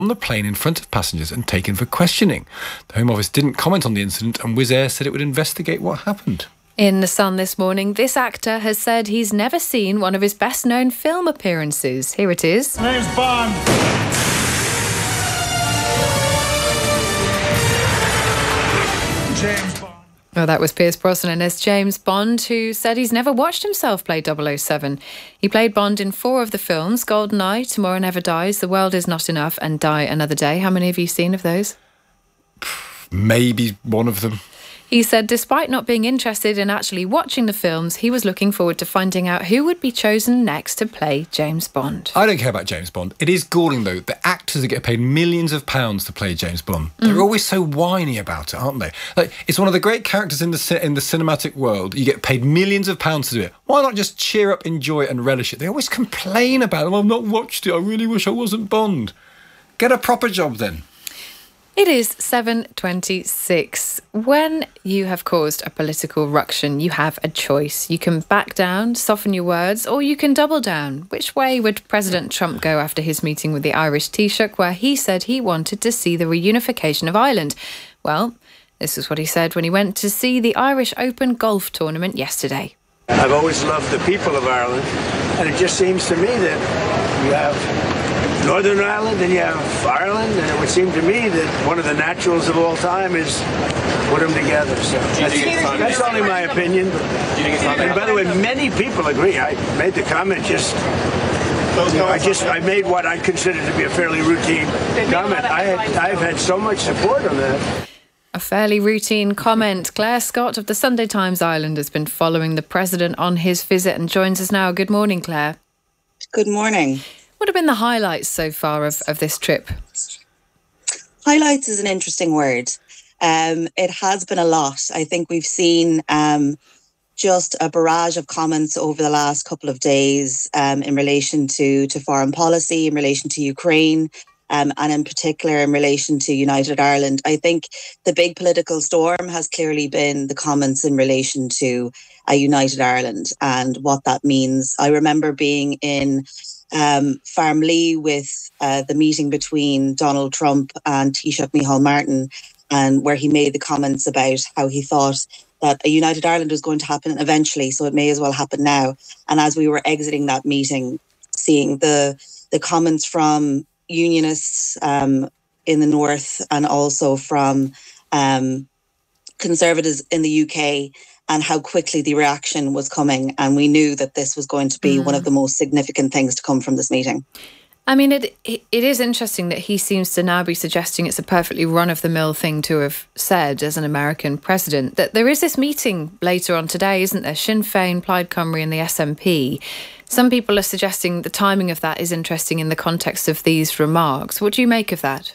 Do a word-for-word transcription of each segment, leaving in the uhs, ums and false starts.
on the plane in front of passengers and taken for questioning. The Home Office didn't comment on the incident, and Wizz Air said it would investigate what happened. In The Sun this morning, this actor has said he's never seen one of his best-known film appearances. Here it is. James Bond. James Bond. Well, that was Pierce Brosnan as James Bond, who said he's never watched himself play double oh seven. He played Bond in four of the films: GoldenEye, Tomorrow Never Dies, The World Is Not Enough, and Die Another Day. How many have you seen of those? Maybe one of them. He said despite not being interested in actually watching the films, he was looking forward to finding out who would be chosen next to play James Bond. I don't care about James Bond. It is galling, though, the actors that get paid millions of pounds to play James Bond. Mm. They're always so whiny about it, aren't they? Like, it's one of the great characters in the in the cinematic world. You get paid millions of pounds to do it. Why not just cheer up, enjoy it and relish it? They always complain about it. I've not watched it. I really wish I wasn't Bond. Get a proper job then. It is seven twenty-six. When you have caused a political ruction, you have a choice. You can back down, soften your words, or you can double down. Which way would President Trump go after his meeting with the Irish Taoiseach, where he said he wanted to see the reunification of Ireland? Well, this is what he said when he went to see the Irish Open golf tournament yesterday. I've always loved the people of Ireland, and it just seems to me that you have Northern Ireland and you have Ireland, and it would seem to me that one of the naturals of all time is put them together. So that's, that's only my opinion. And by the way, many people agree. I made the comment just. You know, I just I made what I consider to be a fairly routine comment. I had I've had so much support on that. A fairly routine comment. Claire Scott of the Sunday Times Ireland has been following the president on his visit and joins us now. Good morning, Claire. Good morning. What have been the highlights so far of, of this trip? Highlights is an interesting word. Um, it has been a lot. I think we've seen um, just a barrage of comments over the last couple of days um, in relation to, to foreign policy, in relation to Ukraine, um, and in particular in relation to United Ireland. I think the big political storm has clearly been the comments in relation to a United Ireland and what that means. I remember being in Um, Farmlee with uh, the meeting between Donald Trump and Taoiseach Micheál Martin, and where he made the comments about how he thought that a United Ireland was going to happen eventually, so it may as well happen now. And as we were exiting that meeting, seeing the the comments from unionists um, in the north and also from um, Conservatives in the U K, and how quickly the reaction was coming. And we knew that this was going to be mm. one of the most significant things to come from this meeting. I mean, it, it it is interesting that he seems to now be suggesting it's a perfectly run-of-the-mill thing to have said as an American president. That there is this meeting later on today, isn't there? Sinn Féin, Plaid Cymru and the S N P. Some people are suggesting the timing of that is interesting in the context of these remarks. What do you make of that?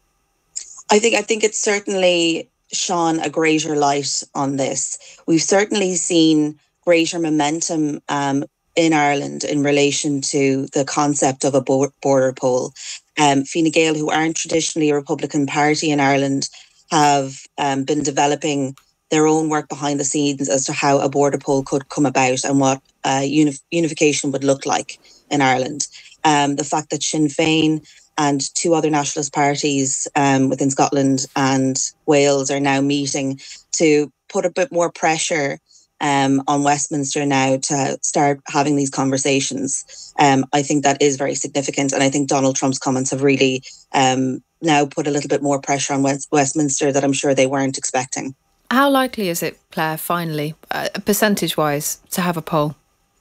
I think I think it's certainly shone a greater light on this. We've certainly seen greater momentum um, in Ireland in relation to the concept of a border poll. Um, Fine Gael, who aren't traditionally a Republican Party in Ireland, have um, been developing their own work behind the scenes as to how a border poll could come about and what uh, unif- unification would look like in Ireland. Um, the fact that Sinn Féin and two other nationalist parties um, within Scotland and Wales are now meeting to put a bit more pressure um, on Westminster now to start having these conversations. Um, I think that is very significant. And I think Donald Trump's comments have really um, now put a little bit more pressure on West- Westminster that I'm sure they weren't expecting. How likely is it, Claire, finally, uh, percentage-wise, to have a poll?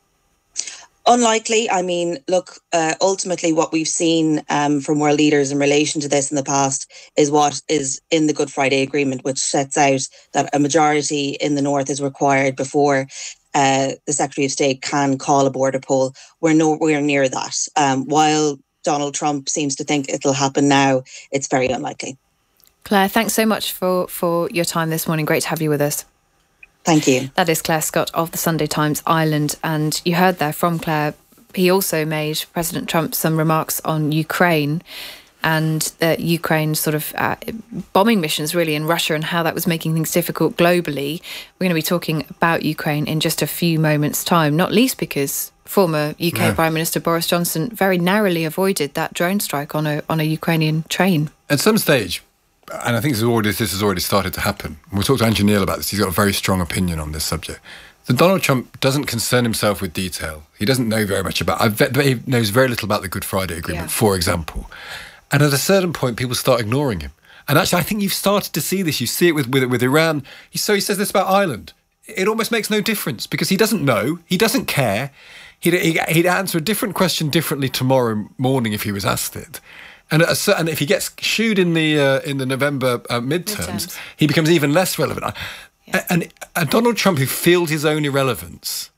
Unlikely. I mean, look, uh, ultimately what we've seen um, from world leaders in relation to this in the past is what is in the Good Friday Agreement, which sets out that a majority in the North is required before uh, the Secretary of State can call a border poll. We're nowhere near that. Um, while Donald Trump seems to think it'll happen now, it's very unlikely. Claire, thanks so much for, for your time this morning. Great to have you with us. Thank you. That is Claire Scott of the Sunday Times Ireland. And you heard there from Claire, he also made President Trump some remarks on Ukraine and the Ukraine sort of uh, bombing missions really in Russia and how that was making things difficult globally. We're going to be talking about Ukraine in just a few moments' time, not least because former U K Yeah. Prime Minister Boris Johnson very narrowly avoided that drone strike on a on a Ukrainian train. At some stage, and I think this, is already, this has already started to happen, we'll talk to Andrew Neil about this, he's got a very strong opinion on this subject, that Donald Trump doesn't concern himself with detail. He doesn't know very much about, I bet he knows very little about the Good Friday Agreement, Yeah. for example. And at a certain point, people start ignoring him. And actually, I think you've started to see this. You see it with, with, with Iran. He, so he says this about Ireland. It almost makes no difference because he doesn't know, he doesn't care. He'd, he'd answer a different question differently tomorrow morning if he was asked it. And, at a certain, if he gets shooed in the uh, in the November uh, midterms, Midterms. he becomes even less relevant. Yeah. And, and Donald Trump, who feels his own irrelevance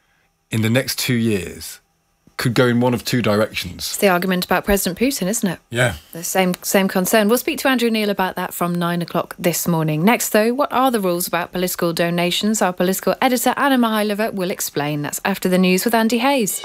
in the next two years, could go in one of two directions. It's the argument about President Putin, isn't it? Yeah. The same same concern. We'll speak to Andrew Neil about that from nine o'clock this morning. Next, though, what are the rules about political donations? Our political editor, Anna Mihailova, will explain. That's after the news with Andy Hayes.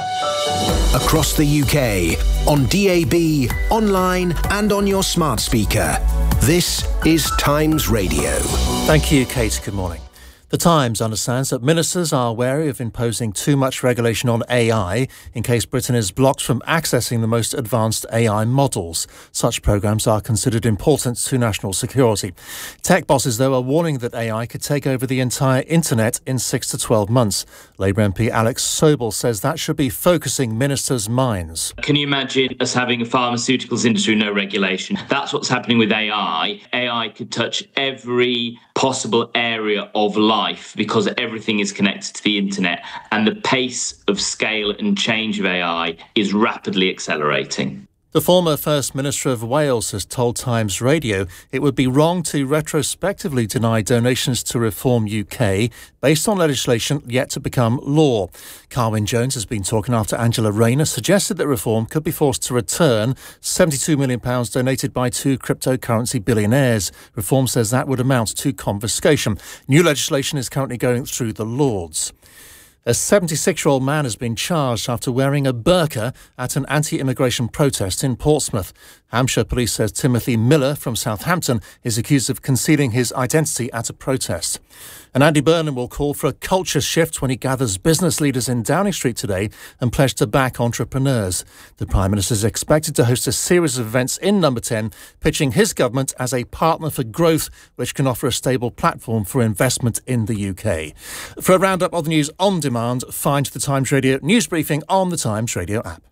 Across the U K, on D A B, online and on your smart speaker. This is Times Radio. Thank you, Kate. Good morning. The Times understands that ministers are wary of imposing too much regulation on A I in case Britain is blocked from accessing the most advanced A I models. Such programmes are considered important to national security. Tech bosses, though, are warning that A I could take over the entire internet in six to twelve months. Labour M P Alex Sobel says that should be focusing ministers' minds. Can you imagine us having a pharmaceuticals industry, no regulation? That's what's happening with A I. A I could touch every possible area of life because everything is connected to the internet, and the pace of scale and change of A I is rapidly accelerating. The former First Minister of Wales has told Times Radio it would be wrong to retrospectively deny donations to Reform U K based on legislation yet to become law. Carwyn Jones has been talking after Angela Rayner suggested that Reform could be forced to return seventy-two million pounds donated by two cryptocurrency billionaires. Reform says that would amount to confiscation. New legislation is currently going through the Lords. A seventy-six-year-old man has been charged after wearing a burqa at an anti-immigration protest in Portsmouth. Hampshire Police says Timothy Miller from Southampton is accused of concealing his identity at a protest. And Andy Burnham will call for a culture shift when he gathers business leaders in Downing Street today and pledged to back entrepreneurs. The Prime Minister is expected to host a series of events in Number ten, pitching his government as a partner for growth, which can offer a stable platform for investment in the U K. For a roundup of the news on demand, find the Times Radio news briefing on the Times Radio app.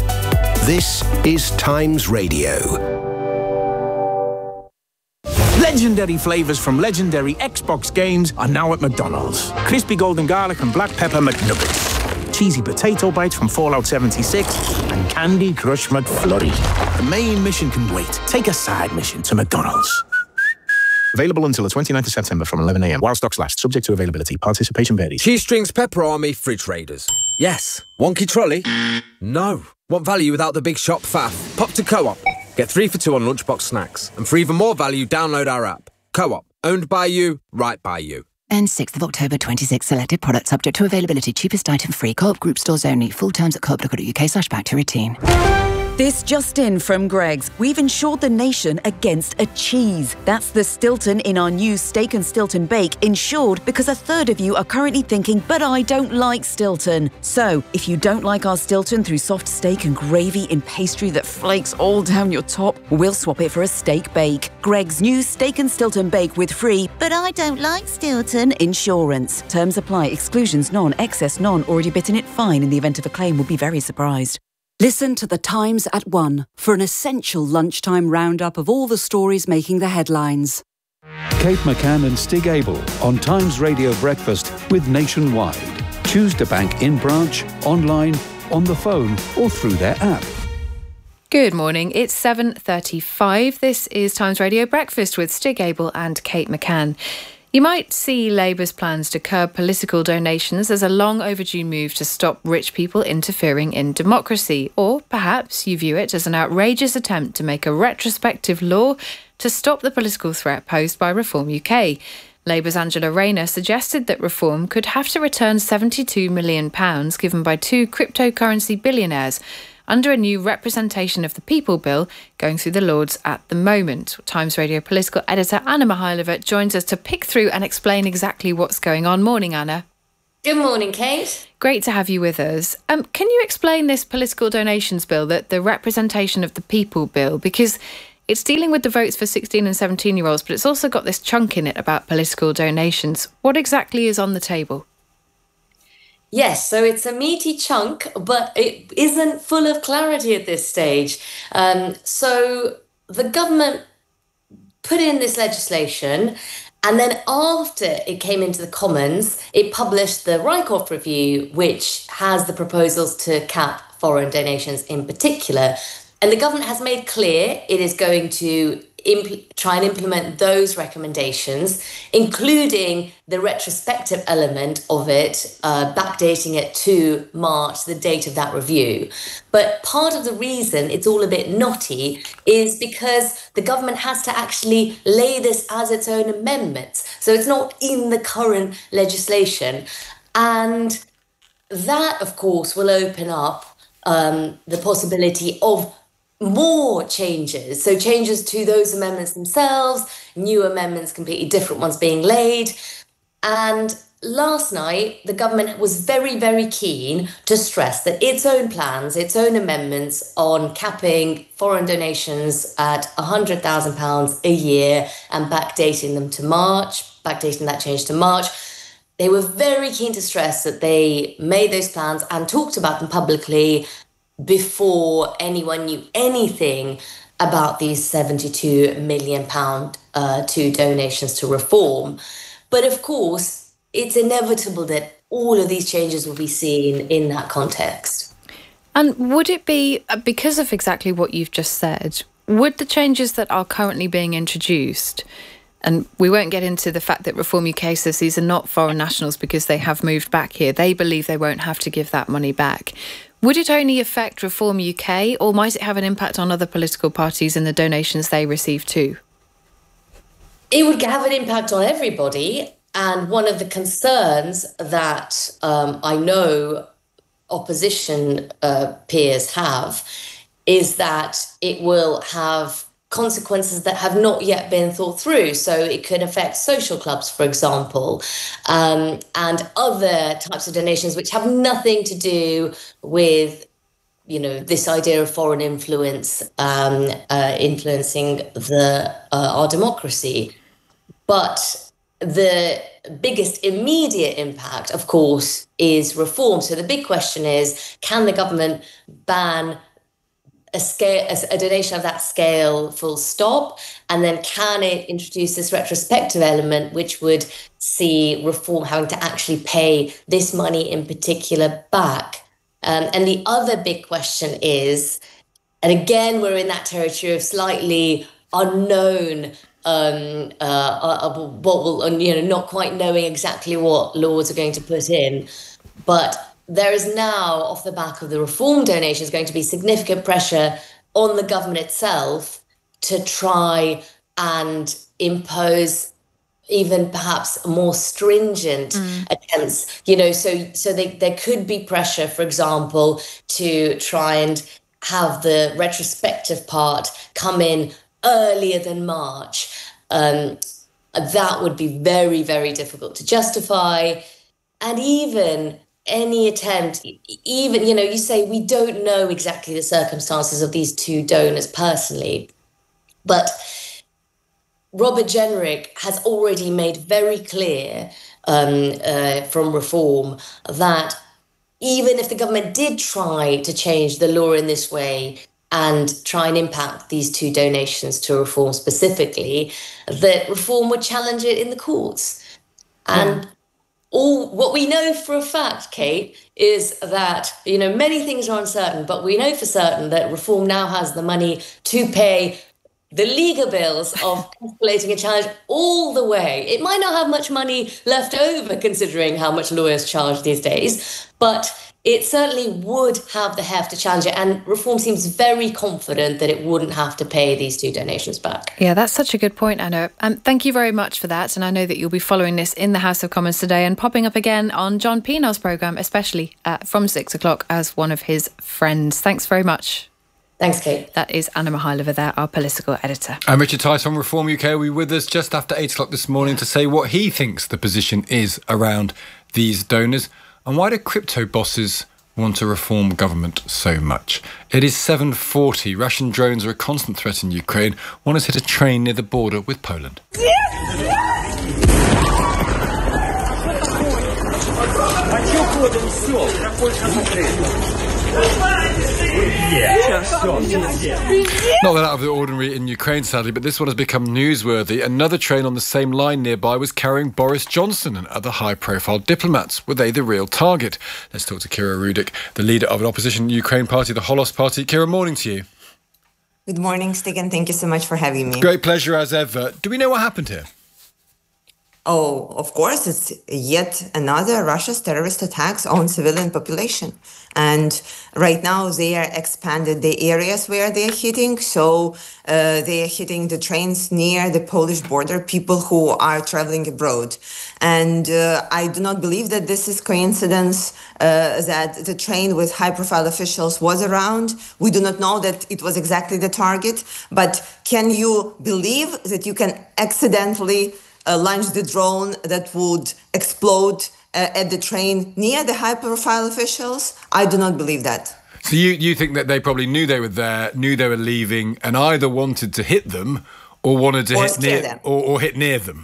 This is Times Radio. Legendary flavours from legendary Xbox games are now at McDonald's. Crispy golden garlic and black pepper McNuggets. Cheesy potato bites from Fallout seventy-six. And Candy Crush McFlurry. The main mission can wait. Take a side mission to McDonald's. Available until the twenty-ninth of September from eleven a m while stocks last. Subject to availability. Participation varies. Cheese Strings Pepper Army Fridge Raiders. Yes. Wonky trolley? No. Want value without the big shop faff? Pop to Co-op. Get three for two on lunchbox snacks. And for even more value, download our app. Co-op. Owned by you, right by you. And sixth of October twenty-six, selected products subject to availability. Cheapest item free. Co-op group stores only. Full terms at co op dot co dot uk slash back to routine. This just in from Greggs. We've insured the nation against a cheese. That's the Stilton in our new Steak and Stilton Bake, insured because a third of you are currently thinking, but I don't like Stilton. So, if you don't like our Stilton through soft steak and gravy in pastry that flakes all down your top, we'll swap it for a steak bake. Greggs' new Steak and Stilton Bake with free, but I don't like Stilton insurance. Terms apply. Exclusions none. Excess none. Already bitten it fine. In the event of a claim, will be very surprised. Listen to The Times at one for an essential lunchtime roundup of all the stories making the headlines. Kate McCann and Stig Abel on Times Radio Breakfast with Nationwide. Choose to bank in branch, online, on the phone or through their app. Good morning. It's seven thirty-five. This is Times Radio Breakfast with Stig Abel and Kate McCann. You might see Labour's plans to curb political donations as a long overdue move to stop rich people interfering in democracy. Or perhaps you view it as an outrageous attempt to make a retrospective law to stop the political threat posed by Reform U K. Labour's Angela Rayner suggested that Reform could have to return seventy-two million pounds given by two cryptocurrency billionaires under a new Representation of the People Bill going through the Lords at the moment. Times Radio political editor Anna Mihailova joins us to pick through and explain exactly what's going on. Morning, Anna. Good morning, Kate. Great to have you with us. Um, can you explain this political donations bill, that the representation of the people bill? Because it's dealing with the votes for sixteen and seventeen-year-olds, but it's also got this chunk in it about political donations. What exactly is on the table? Yes, so it's a meaty chunk, but it isn't full of clarity at this stage. Um, so the government put in this legislation, and then after it came into the Commons, it published the Rycroft Review, which has the proposals to cap foreign donations in particular. And the government has made clear it is going to impl- try and implement those recommendations, including the retrospective element of it, uh, backdating it to March, the date of that review. But part of the reason it's all a bit knotty is because the government has to actually lay this as its own amendments. So it's not in the current legislation. And that, of course, will open up um, the possibility of more changes. So changes to those amendments themselves, new amendments, completely different ones being laid. And last night, the government was very, very keen to stress that its own plans, its own amendments on capping foreign donations at one hundred thousand pounds a year and backdating them to March, backdating that change to March, they were very keen to stress that they made those plans and talked about them publicly before anyone knew anything about these seventy-two million pounds uh, to donations to reform. But of course, it's inevitable that all of these changes will be seen in that context. And would it be, because of exactly what you've just said, would the changes that are currently being introduced, and we won't get into the fact that Reform U K says these are not foreign nationals because they have moved back here, they believe they won't have to give that money back, would it only affect Reform U K, or might it have an impact on other political parties and the donations they receive too? It would have an impact on everybody. And one of the concerns that um, I know opposition uh, peers have is that it will have consequences that have not yet been thought through. So it could affect social clubs, for example, um, and other types of donations which have nothing to do with, you know, this idea of foreign influence um, uh, influencing the uh, our democracy. But the biggest immediate impact, of course, is reform. So the big question is, can the government ban a scale, a donation of that scale, full stop? And then can it introduce this retrospective element, which would see reform having to actually pay this money in particular back? Um, and the other big question is, and again, we're in that territory of slightly unknown, um, uh, uh, what will, you know, not quite knowing exactly what laws are going to put in, but there is now, off the back of the reform donations, going to be significant pressure on the government itself to try and impose even perhaps more stringent mm. attempts. You know, so so they, there could be pressure, for example, to try and have the retrospective part come in earlier than March. Um, that would be very, very difficult to justify. And even any attempt, even, you know, you say we don't know exactly the circumstances of these two donors personally, but Robert Jenrick has already made very clear um, uh, from Reform that even if the government did try to change the law in this way and try and impact these two donations to Reform specifically, that Reform would challenge it in the courts. And yeah. All what we know for a fact, Kate, is that, you know, many things are uncertain, but we know for certain that Reform now has the money to pay the legal bills of escalating a challenge all the way. It might not have much money left over considering how much lawyers charge these days, but it certainly would have the heft to challenge it. And Reform seems very confident that it wouldn't have to pay these two donations back. Yeah, that's such a good point, Anna. Um, thank you very much for that. And I know that you'll be following this in the House of Commons today and popping up again on John Pinell's programme, especially uh, from six o'clock as one of his friends. Thanks very much. Thanks, Kate. That is Anna Mihailova there, our political editor. And Richard Tice from Reform U K will be with us just after eight o'clock this morning to say what he thinks the position is around these donors? And why do crypto bosses want to reform government so much? It is seven forty. Russian drones are a constant threat in Ukraine. One has hit a train near the border with Poland. Not that out of the ordinary in Ukraine, sadly, but this one has become newsworthy. Another train on the same line nearby was carrying Boris Johnson and other high-profile diplomats. Were they the real target? Let's talk to Kira Rudik, the leader of an opposition Ukraine party, the Holos Party. Kira, morning to you. Good morning, Stig, and thank you so much for having me. Great pleasure as ever. Do we know what happened here? Oh, of course, it's yet another Russia's terrorist attacks on civilian population. And right now they are expanded the areas where they are hitting. So uh, they are hitting the trains near the Polish border, people who are traveling abroad. And uh, I do not believe that this is coincidence uh, that the train with high-profile officials was around. We do not know that it was exactly the target. But can you believe that you can accidentally Uh, launch the drone that would explode uh, at the train near the high-profile officials? I do not believe that. So you, you think that they probably knew they were there, knew they were leaving, and either wanted to hit them or wanted to or hit near them. Or, or hit near them?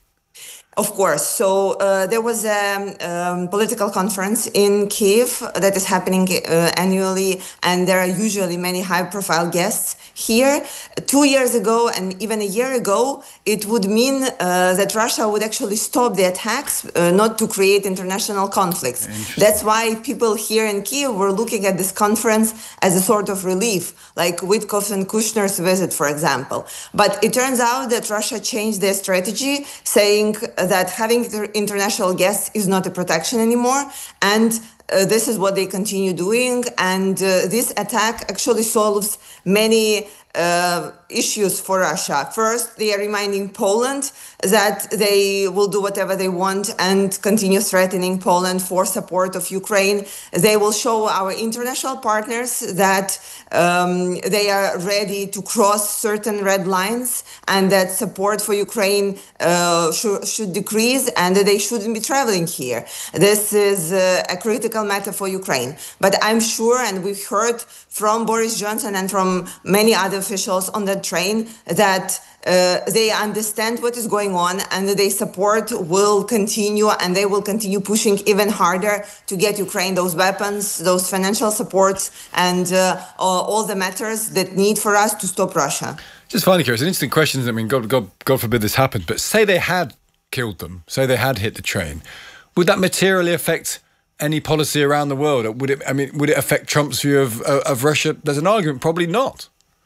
Of course. So uh, there was a um, political conference in Kyiv that is happening uh, annually, and there are usually many high-profile guests here. Two years ago and even a year ago, it would mean uh, that Russia would actually stop the attacks, uh, not to create international conflicts. That's why people here in Kyiv were looking at this conference as a sort of relief, like Witkoff and Kushner's visit, for example. But it turns out that Russia changed their strategy, saying that having international guests is not a protection anymore, and uh, this is what they continue doing. And uh, this attack actually solves many uh, issues for Russia. First, they are reminding Poland that they will do whatever they want and continue threatening Poland for support of Ukraine. They will show our international partners that um, they are ready to cross certain red lines and that support for Ukraine uh, should, should decrease and that they shouldn't be traveling here. This is uh, a critical matter for Ukraine. But I'm sure, and we've heard from Boris Johnson and from many other officials on the train, that Uh, they understand what is going on and their support will continue, and they will continue pushing even harder to get Ukraine those weapons, those financial supports, and uh, all the matters that need for us to stop Russia. Just finally, Kira, it's an interesting question. I mean, God, God, God forbid this happened, but say they had killed them, say they had hit the train, would that materially affect any policy around the world? Would it? I mean, would it affect Trump's view of uh, of Russia? There's an argument, probably not.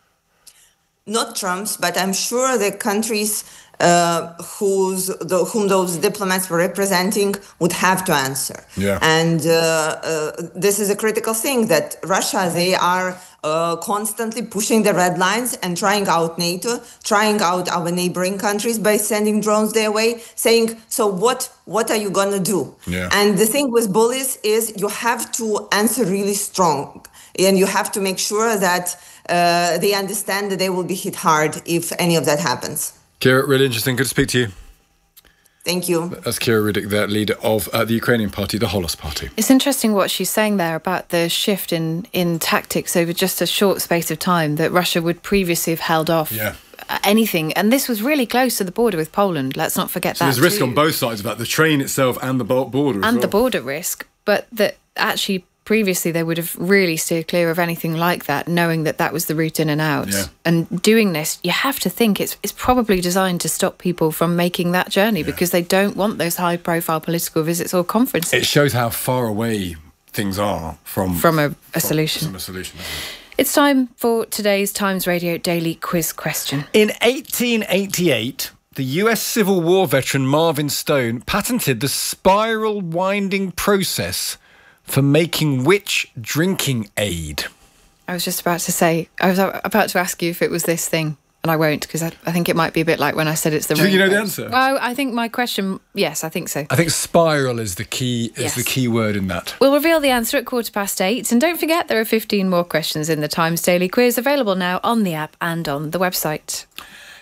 Not Trump's, but I'm sure the countries uh, whose, the, whom those diplomats were representing would have to answer. Yeah. And uh, uh, this is a critical thing, that Russia, they are uh, constantly pushing the red lines and trying out NATO, trying out our neighboring countries by sending drones their way, saying, so what, what are you going to do? Yeah. And the thing with bullies is you have to answer really strong, and you have to make sure that Uh, they understand that they will be hit hard if any of that happens. Kira, really interesting. Good to speak to you. Thank you. That's Kira Rudik, the leader of uh, the Ukrainian party, the Holos Party. It's interesting what she's saying there about the shift in, in tactics over just a short space of time, that Russia would previously have held off yeah. anything. And this was really close to the border with Poland. Let's not forget so that. There's risk too. on both sides of that, the train itself and the border. And as well. the border risk. But that actually previously they would have really steered clear of anything like that, knowing that that was the route in and out. Yeah. And doing this, you have to think it's it's probably designed to stop people from making that journey, yeah. because they don't want those high-profile political visits or conferences. It shows how far away things are from from a, a from, solution. From a solution. It's time for today's Times Radio Daily Quiz question. In eighteen eighty-eight, the U S Civil War veteran Marvin Stone patented the spiral winding process for making which drinking aid? I was just about to say, I was about to ask you if it was this thing, and I won't, because I, I think it might be a bit like when I said it's the Do you think you know the raincoat. answer? Well, I think my question, yes, I think so. I think spiral is the key is Yes. the key word in that. We'll reveal the answer at quarter past eight. And don't forget, there are fifteen more questions in the Times Daily Quiz, available now on the app and on the website.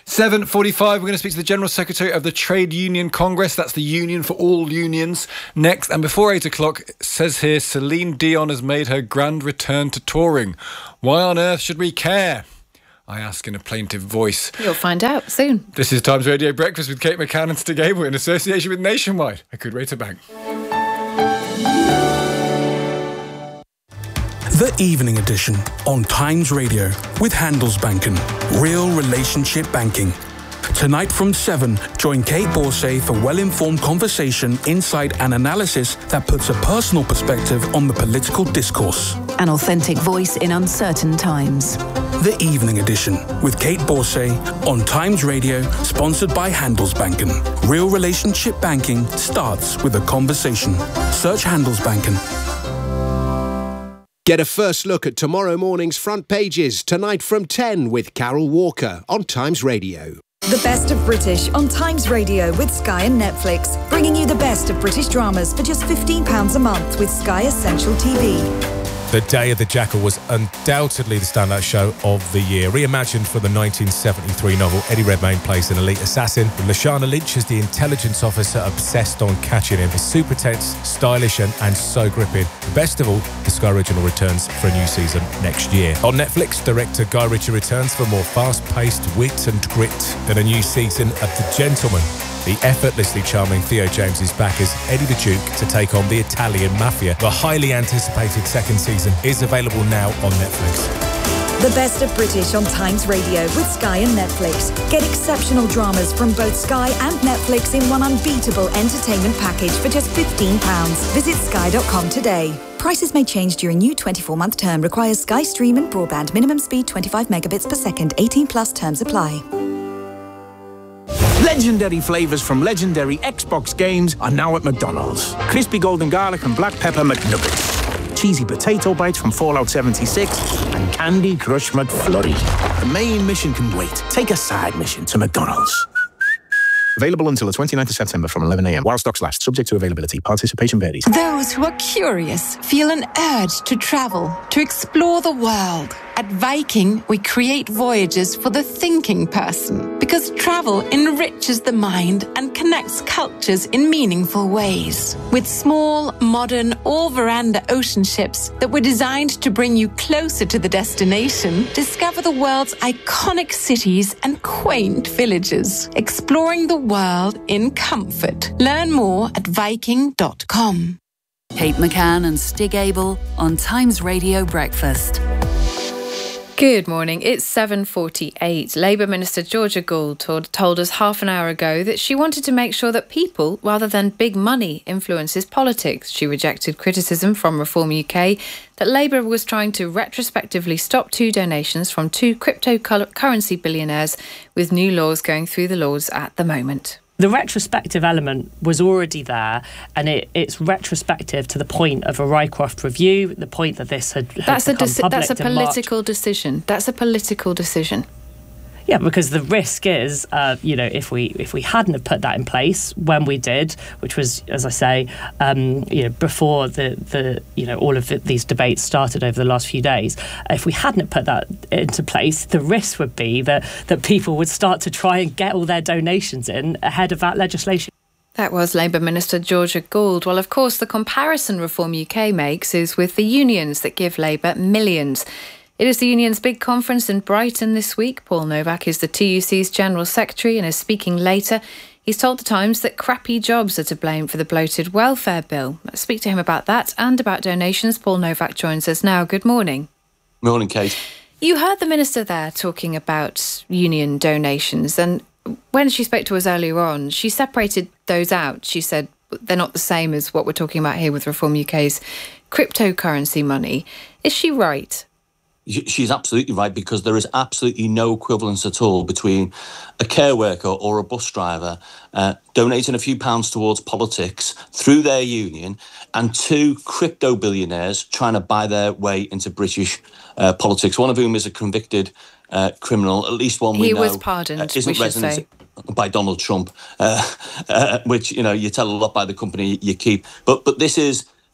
seven forty-five, we're going to speak to the General Secretary of the Trade Union Congress. That's the union for all unions. Next, and before eight o'clock, it says here, Celine Dion has made her grand return to touring. Why on earth should we care? I ask in a plaintive voice. You'll find out soon. This is Times Radio Breakfast with Kate McCann and Stig Abel in association with Nationwide. I could rate a bank. The Evening Edition on Times Radio with Handelsbanken. Real relationship banking. Tonight from seven, join Kate Borsay for well-informed conversation, insight and analysis that puts a personal perspective on the political discourse. An authentic voice in uncertain times. The Evening Edition with Kate Borsay on Times Radio, sponsored by Handelsbanken. Real relationship banking starts with a conversation. Search Handelsbanken. Get a first look at tomorrow morning's front pages tonight from ten with Carol Walker on Times Radio. The Best of British on Times Radio with Sky and Netflix, bringing you the best of British dramas for just fifteen pounds a month with Sky Essential T V. The Day of the Jackal was undoubtedly the standout show of the year. Reimagined for the nineteen seventy-three novel, Eddie Redmayne plays an elite assassin, with Lashana Lynch as the intelligence officer obsessed on catching him. It's super tense, stylish and, and so gripping. Best of all, the Sky Original returns for a new season next year. On Netflix, director Guy Ritchie returns for more fast-paced wit and grit than a new season of The Gentleman. The effortlessly charming Theo James is back as Eddie the Duke to take on the Italian mafia. The highly anticipated second season is available now on Netflix. The Best of British on Times Radio with Sky and Netflix. Get exceptional dramas from both Sky and Netflix in one unbeatable entertainment package for just fifteen pounds. Visit sky dot com today. Prices may change during new twenty-four month term. Requires Sky Stream and broadband. Minimum speed twenty-five megabits per second. eighteen plus terms apply. Legendary flavours from legendary Xbox games are now at McDonald's. Crispy golden garlic and black pepper McNuggets. Cheesy potato bites from Fallout seventy-six. And Candy Crush McFlurry. The main mission can wait. Take a side mission to McDonald's. Available until the twenty-ninth of September from eleven a m while stocks last. Subject to availability. Participation varies. Those who are curious feel an urge to travel, to explore the world. At Viking, we create voyages for the thinking person because travel enriches the mind and connects cultures in meaningful ways. With small, modern, all-veranda ocean ships that were designed to bring you closer to the destination, discover the world's iconic cities and quaint villages, exploring the world in comfort. Learn more at viking dot com. Kate McCann and Stig Abel on Times Radio Breakfast. Good morning. It's seven forty-eight. Labour Minister Georgia Gould told, told us half an hour ago that she wanted to make sure that people, rather than big money, influences politics. She rejected criticism from Reform U K that Labour was trying to retrospectively stop two donations from two cryptocurrency billionaires, with new laws going through the Lords at the moment. The retrospective element was already there, and it, it's retrospective to the point of a Rycroft review, the point that this had, had that's a become deci- public That's a political decision. That's a political decision. Yeah, because the risk is, uh, you know, if we if we hadn't have put that in place when we did, which was, as I say, um, you know, before the, the you know all of the, these debates started over the last few days, if we hadn't have put that into place, the risk would be that that people would start to try and get all their donations in ahead of that legislation. That was Labour Minister Georgia Gould. Well, of course, the comparison Reform U K makes is with the unions that give Labour millions. It is the union's big conference in Brighton this week. Paul Novak is the T U C's General Secretary and is speaking later. He's told The Times that crappy jobs are to blame for the bloated welfare bill. Let's speak to him about that and about donations. Paul Novak joins us now. Good morning. Morning, Kate. You heard the Minister there talking about union donations, and when she spoke to us earlier on, she separated those out. She said they're not the same as what we're talking about here with Reform U K's cryptocurrency money. Is she right? She's absolutely right, because there is absolutely no equivalence at all between a care worker or a bus driver uh, donating a few pounds towards politics through their union and two crypto billionaires trying to buy their way into British uh, politics, one of whom is a convicted uh, criminal, at least one we he know. He was pardoned, uh, isn't we should resident say. By Donald Trump, uh, uh, which, you know, you tell a lot by the company you keep. But, but this is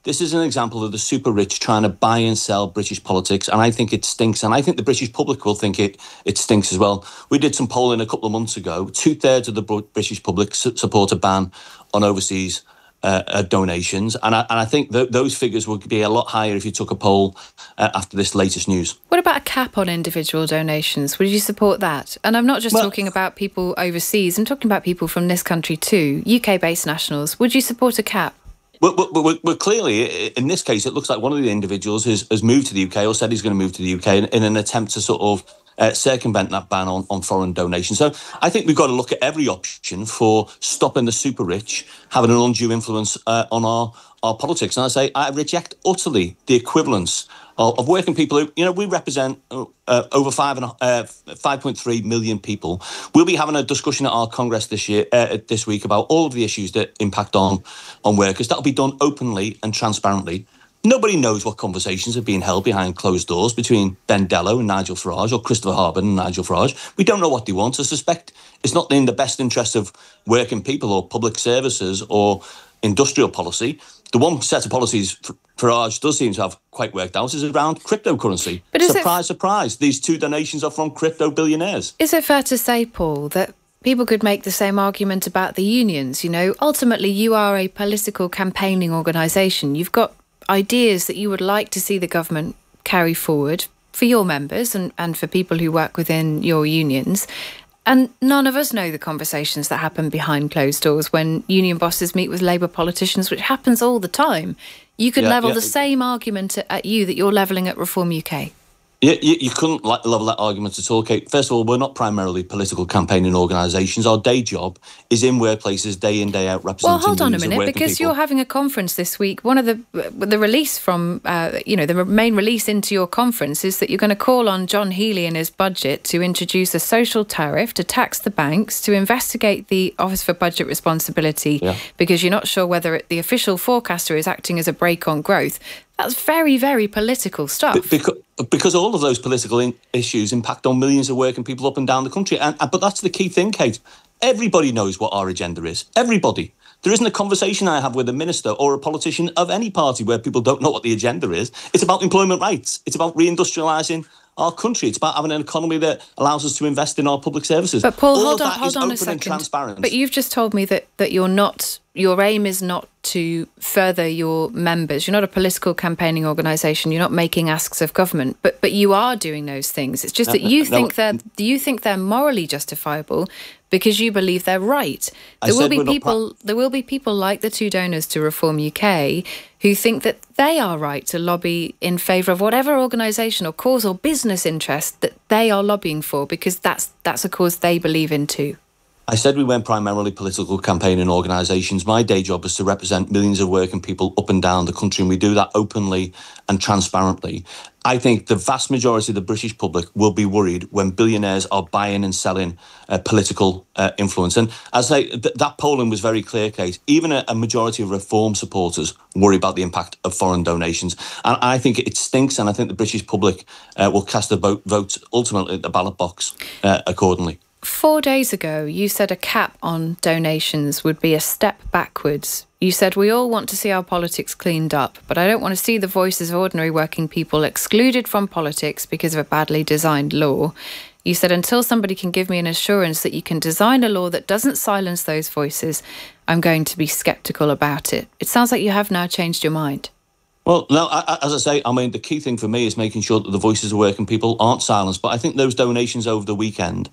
this is an example of the super rich trying to buy and sell British politics, and I think it stinks, and I think the British public will think it it stinks as well. We did some polling a couple of months ago. Two-thirds of the British public su- support a ban on overseas uh, uh, donations, and I, and I think th- those figures would be a lot higher if you took a poll uh, after this latest news. What about a cap on individual donations? Would you support that? And I'm not just well, talking about people overseas, I'm talking about people from this country too, U K-based nationals. Would you support a cap? Well, well, well, clearly, in this case, it looks like one of the individuals has, has moved to the U K or said he's going to move to the U K in, in an attempt to sort of uh, circumvent that ban on, on foreign donations. So I think we've got to look at every option for stopping the super rich having an undue influence uh, on our, our politics. And I say I reject utterly the equivalence of, of working people who, you know, we represent uh, over five and uh, five point three million people. We'll be having a discussion at our Congress this year, uh, this week, about all of the issues that impact on on workers. That'll be done openly and transparently. Nobody knows what conversations are being held behind closed doors between Ben Dello and Nigel Farage, or Christopher Harbin and Nigel Farage. We don't know what they want. I suspect it's not in the best interest of working people or public services or industrial policy. The one set of policies Farage does seem to have quite worked out is around cryptocurrency. But surprise, it, surprise, these two donations are from crypto billionaires. Is it fair to say, Paul, that people could make the same argument about the unions? You know, ultimately, you are a political campaigning organisation. You've got ideas that you would like to see the government carry forward for your members and, and for people who work within your unions. And none of us know the conversations that happen behind closed doors when union bosses meet with Labour politicians, which happens all the time. You could yeah, level yeah. the same argument at, at you that you're levelling at Reform U K. You, you, you couldn't level that argument at all, Kate. First of all, we're not primarily political campaigning organisations. Our day job is in workplaces, day in, day out, representing. Well, hold on a minute, because people. You're having a conference this week. One of the the release from, uh, you know, the main release into your conference is that you're going to call on John Healey in his budget to introduce a social tariff to tax the banks, to investigate the Office for Budget Responsibility, yeah. because you're not sure whether the official forecaster is acting as a brake on growth. That's very, very political stuff. Because, because all of those political in- issues impact on millions of working people up and down the country. And, and But that's the key thing, Kate. Everybody knows what our agenda is. Everybody. There isn't a conversation I have with a minister or a politician of any party where people don't know what the agenda is. It's about employment rights. It's about reindustrialising our country. It's about having an economy that allows us to invest in our public services. But Paul, all hold of on, that hold is on open a second. And transparent. But you've just told me that, that you're not, your aim is not to further your members. You're not a political campaigning organisation. You're not making asks of government. But but you are doing those things. It's just that you think no, they're you think they're morally justifiable because you believe they're right. There I will be people. Pra- there will be people like the two donors to Reform U K who think that they are right to lobby in favour of whatever organisation or cause or business interest that they are lobbying for, because that's that's a cause they believe in too. I said we weren't primarily political campaigning organisations. My day job is to represent millions of working people up and down the country, and we do that openly and transparently. I think the vast majority of the British public will be worried when billionaires are buying and selling uh, political uh, influence. And as I say, th- that polling was very clear, Kate. Even a, a majority of Reform supporters worry about the impact of foreign donations. And I think it stinks, and I think the British public uh, will cast their vote, vote ultimately at the ballot box uh, accordingly. Four days ago, you said a cap on donations would be a step backwards. You said we all want to see our politics cleaned up, but I don't want to see the voices of ordinary working people excluded from politics because of a badly designed law. You said until somebody can give me an assurance that you can design a law that doesn't silence those voices, I'm going to be sceptical about it. It sounds like you have now changed your mind. Well, no, I, as I say, I mean, the key thing for me is making sure that the voices of working people aren't silenced. But I think those donations over the weekend,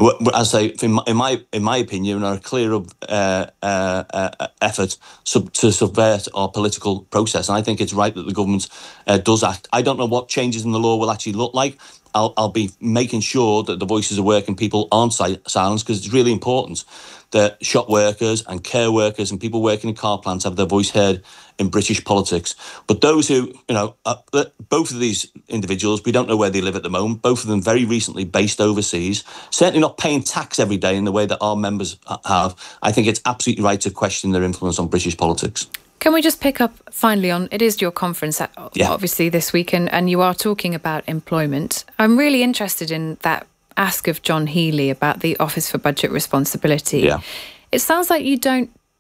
as I say, in my in my, in my opinion, are a clear uh, uh, uh, effort sub, to subvert our political process. And I think it's right that the government uh, does act. I don't know what changes in the law will actually look like. I'll, I'll be making sure that the voices of working people aren't si- silenced, because it's really important that shop workers and care workers and people working in car plants have their voice heard in British politics. But those who, you know, uh, both of these individuals, we don't know where they live at the moment, both of them very recently based overseas, certainly not paying tax every day in the way that our members have. I think it's absolutely right to question their influence on British politics. Can we just pick up finally on, it is your conference, yeah. obviously, this week, and, and you are talking about employment. I'm really interested in that ask of John Healey about the Office for Budget Responsibility. Yeah. It sounds like you don't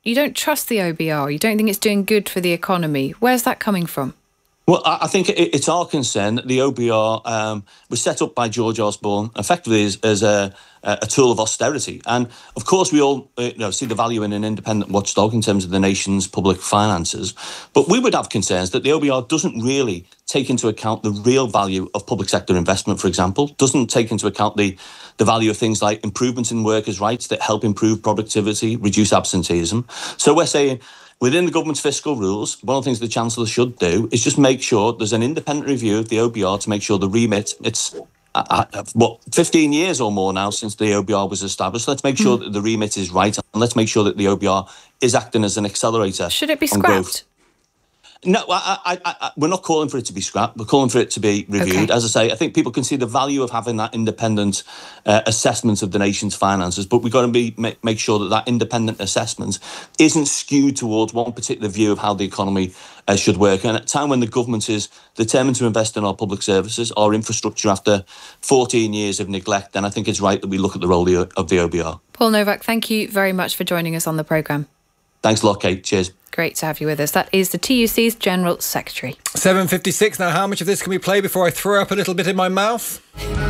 you don't trust the O B R. You don't think it's doing good for the economy. Where's that coming from? Well, I think it's our concern that the O B R um, was set up by George Osborne effectively as, as a, a tool of austerity. And, of course, we all uh, you know, see the value in an independent watchdog in terms of the nation's public finances. But we would have concerns that the O B R doesn't really take into account the real value of public sector investment, for example, doesn't take into account the, the value of things like improvements in workers' rights that help improve productivity, reduce absenteeism. So we're saying, within the government's fiscal rules, one of the things the Chancellor should do is just make sure there's an independent review of the O B R to make sure the remit, it's, uh, uh, what, fifteen years or more now since the O B R was established. Let's make sure mm. that the remit is right, and let's make sure that the O B R is acting as an accelerator. Should it be scrapped? No, I, I, I, we're not calling for it to be scrapped. We're calling for it to be reviewed. Okay. As I say, I think people can see the value of having that independent uh, assessment of the nation's finances, but we've got to be make, make sure that that independent assessment isn't skewed towards one particular view of how the economy uh, should work. And at a time when the government is determined to invest in our public services, our infrastructure, after fourteen years of neglect, then I think it's right that we look at the role of the O B R. Paul Novak, thank you very much for joining us on the programme. Thanks a lot, Kate. Cheers. Great to have you with us. That is the T U C's General Secretary. seven fifty-six. Now, how much of this can we play before I throw up a little bit in my mouth?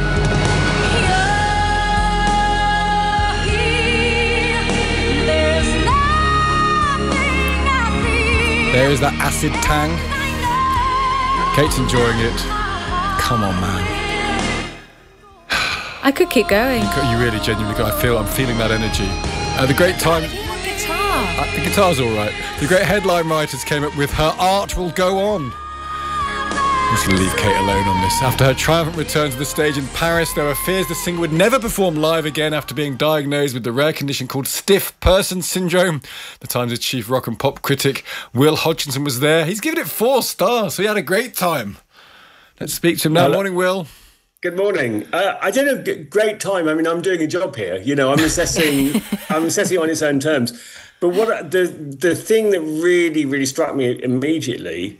There is that acid tang. Kate's enjoying it. Come on, man. I could keep going. You really genuinely could. I feel, I'm feeling that energy. Uh, the great time... Uh, the guitar's all right. The great headline writers came up with Her Art Will Go On. I'm just going to leave Kate alone on this. After her triumphant return to the stage in Paris, there were fears the singer would never perform live again after being diagnosed with the rare condition called stiff person syndrome. The Times' chief rock and pop critic, Will Hodgkinson, was there. He's given it four stars, so he had a great time. Let's speak to him now. Hello. Morning, Will. Good morning. Uh, I don't know, great time. I mean, I'm doing a job here. You know, I'm assessing. I'm assessing on its own terms. But what the the thing that really, really struck me immediately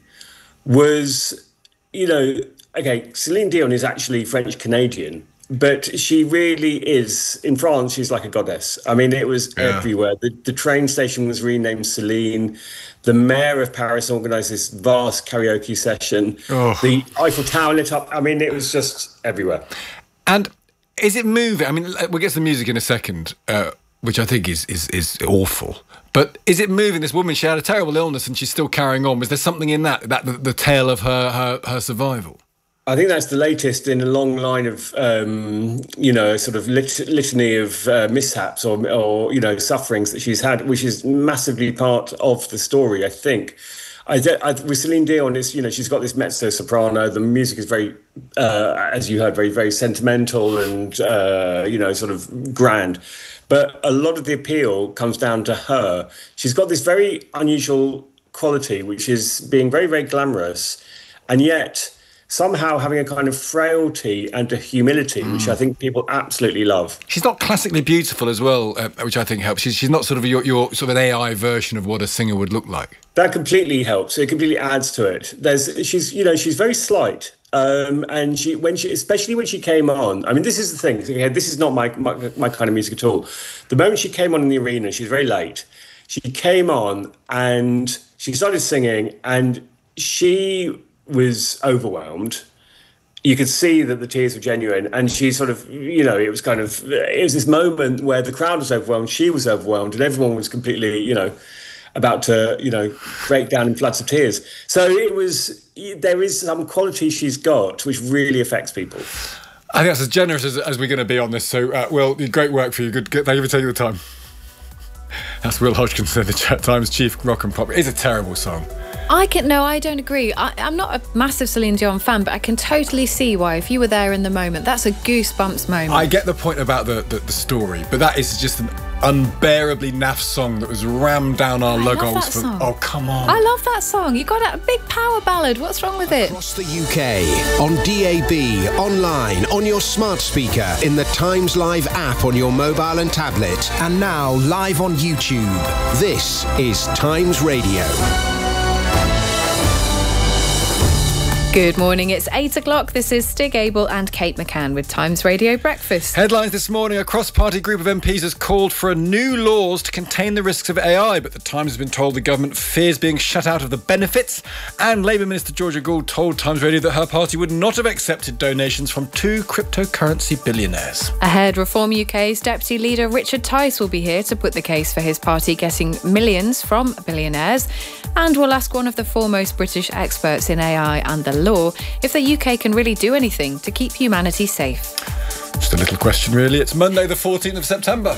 was, you know, okay, Celine Dion is actually French-Canadian, but she really is, in France, she's like a goddess. I mean, it was yeah. everywhere. The, the train station was renamed Celine. The mayor of Paris organised this vast karaoke session. Oh. The Eiffel Tower lit up. I mean, it was just everywhere. And is it moving? I mean, we'll get to the music in a second, uh, which I think is, is is awful. But is it moving? This woman, she had a terrible illness and she's still carrying on. Was there something in that, that the, the tale of her, her, her survival? I think that's the latest in a long line of, um, you know, sort of lit- litany of uh, mishaps or, or, you know, sufferings that she's had, which is massively part of the story, I think. I, I, with Celine Dion, is you know, she's got this mezzo soprano. The music is very, uh, as you heard, very, very sentimental and, uh, you know, sort of grand. But a lot of the appeal comes down to her. She's got this very unusual quality, which is being very, very glamorous, and yet somehow having a kind of frailty and a humility, mm. which I think people absolutely love. She's not classically beautiful as well, uh, which I think helps. She's, she's not sort of your, your sort of an A I version of what a singer would look like. That completely helps. It completely adds to it. There's, she's, you know, she's very slight. Um, and she, when she, especially when she came on, I mean, this is the thing. Okay, this is not my, my my kind of music at all. The moment she came on in the arena, she was very late. She came on and she started singing, and she was overwhelmed. You could see that the tears were genuine, and she sort of, you know, it was kind of, it was this moment where the crowd was overwhelmed, she was overwhelmed, and everyone was completely, you know, about to, you know, break down in floods of tears. So it was, there is some quality she's got which really affects people. I think that's as generous as, as we're going to be on this. So, uh, Will, great work for you. Good, good. Thank you for taking the time. That's Will Hodgkinson, the Times chief rock and pop. It's a terrible song. I can no, I don't agree. I, I'm not a massive Celine Dion fan, but I can totally see why, if you were there in the moment, that's a goosebumps moment. I get the point about the, the, the story, but that is just an unbearably naff song that was rammed down our lugholes for. Song. Oh, come on! I love that song. You got a big power ballad. What's wrong with it? Across the U K, on D A B, online, on your smart speaker, in the Times Live app on your mobile and tablet, and now live on YouTube. This is Times Radio. Good morning, it's eight o'clock. This is Stig Abel and Kate McCann with Times Radio Breakfast. Headlines this morning: a cross-party group of M Ps has called for new laws to contain the risks of A I, but the Times has been told the government fears being shut out of the benefits. And Labour Minister Georgia Gould told Times Radio that her party would not have accepted donations from two cryptocurrency billionaires. Ahead, Reform U K's Deputy Leader Richard Tice will be here to put the case for his party getting millions from billionaires. And we'll ask one of the foremost British experts in A I and the law if the U K can really do anything to keep humanity safe. Just a little question, really. It's Monday the fourteenth of September.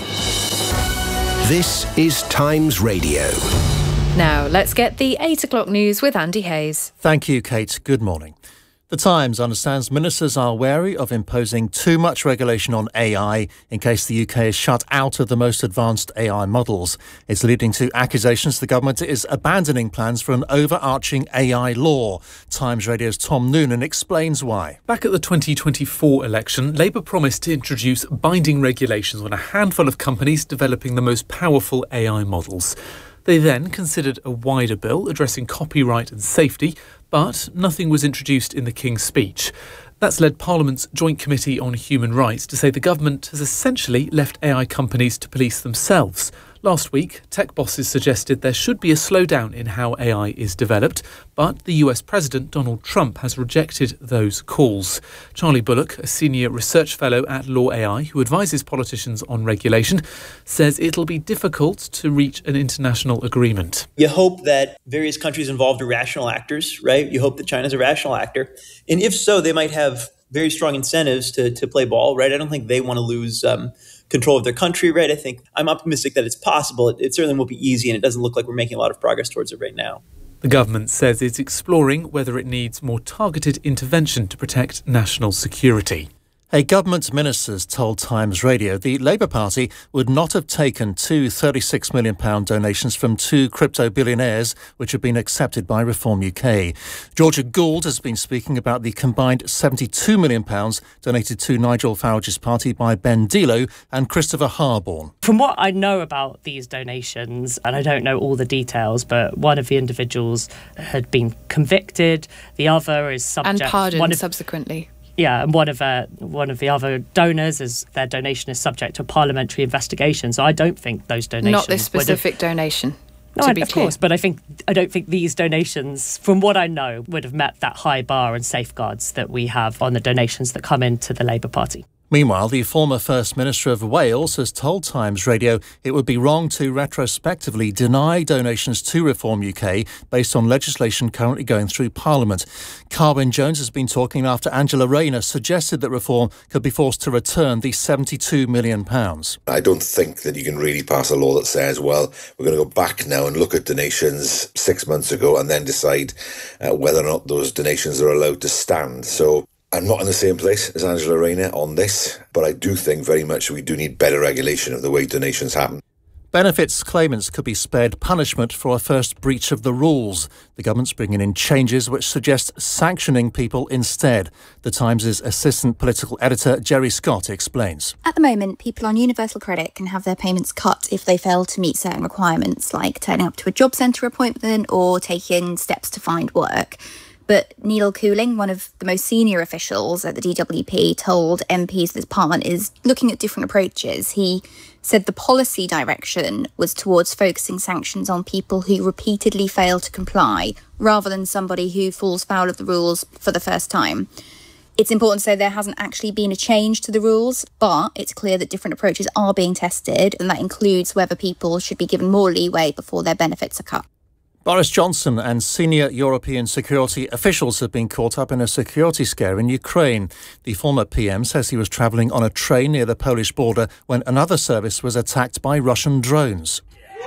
This is Times Radio. Now, let's get the eight o'clock news with Andy Hayes. Thank you, Kate. Good morning. The Times understands ministers are wary of imposing too much regulation on A I in case the U K is shut out of the most advanced A I models. It's leading to accusations the government is abandoning plans for an overarching A I law. Times Radio's Tom Noonan explains why. Back at the twenty twenty-four election, Labour promised to introduce binding regulations on a handful of companies developing the most powerful A I models. They then considered a wider bill addressing copyright and safety, but nothing was introduced in the King's Speech. That's led Parliament's Joint Committee on Human Rights to say the government has essentially left A I companies to police themselves. Last week, tech bosses suggested there should be a slowdown in how A I is developed, but the U S President Donald Trump has rejected those calls. Charlie Bullock, a senior research fellow at Law A I who advises politicians on regulation, says it'll be difficult to reach an international agreement. You hope that various countries involved are rational actors, right? You hope that China's a rational actor. And if so, they might have very strong incentives to, to play ball, right? I don't think they want to lose um, control of their country, right? I think I'm optimistic that it's possible. It, it certainly won't be easy, and it doesn't look like we're making a lot of progress towards it right now. The government says it's exploring whether it needs more targeted intervention to protect national security. A government minister told Times Radio the Labour Party would not have taken two thirty-six million pounds donations from two crypto billionaires which have been accepted by Reform U K. Georgia Gould has been speaking about the combined seventy-two million pounds donated to Nigel Farage's party by Ben Dilo and Christopher Harborne. From what I know about these donations, and I don't know all the details, but one of the individuals had been convicted, the other is subject... And pardoned one of, subsequently. Yeah, and one of uh, one of the other donors, is their donation is subject to a parliamentary investigation. So I don't think those donations... Not this specific donation, No, to I, be of clear. course, but I think I don't think these donations, from what I know, would have met that high bar and safeguards that we have on the donations that come into the Labour Party. Meanwhile, the former First Minister of Wales has told Times Radio it would be wrong to retrospectively deny donations to Reform U K based on legislation currently going through Parliament. Carwyn Jones has been talking after Angela Rayner suggested that Reform could be forced to return the seventy-two million pounds. I don't think that you can really pass a law that says, well, we're going to go back now and look at donations six months ago and then decide uh, whether or not those donations are allowed to stand. So I'm not in the same place as Angela Rayner on this, but I do think very much we do need better regulation of the way donations happen. Benefits claimants could be spared punishment for a first breach of the rules. The government's bringing in changes which suggest sanctioning people instead. The Times' assistant political editor Jerry Scott explains. At the moment, people on universal credit can have their payments cut if they fail to meet certain requirements, like turning up to a job centre appointment or taking steps to find work. But Neil Cooling, one of the most senior officials at the D W P, told M Ps this Parliament is looking at different approaches. He said the policy direction was towards focusing sanctions on people who repeatedly fail to comply, rather than somebody who falls foul of the rules for the first time. It's important to say there hasn't actually been a change to the rules, but it's clear that different approaches are being tested, and that includes whether people should be given more leeway before their benefits are cut. Boris Johnson and senior European security officials have been caught up in a security scare in Ukraine. The former P M says he was travelling on a train near the Polish border when another service was attacked by Russian drones.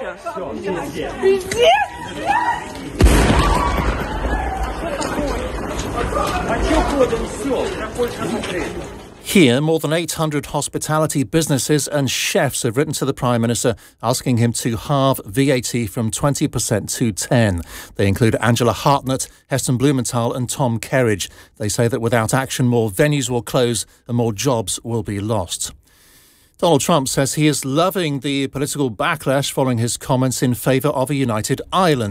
Here, more than eight hundred hospitality businesses and chefs have written to the Prime Minister asking him to halve V A T from twenty percent to ten percent. They include Angela Hartnett, Heston Blumenthal and Tom Kerridge. They say that without action, more venues will close and more jobs will be lost. Donald Trump says he is loving the political backlash following his comments in favour of a united Ireland.